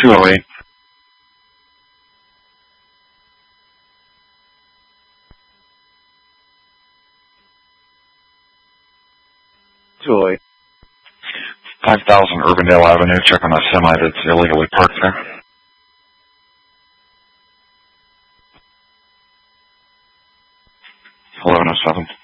208. 208. 5000 Urbandale Avenue. Check on a semi that's illegally parked there. 1107.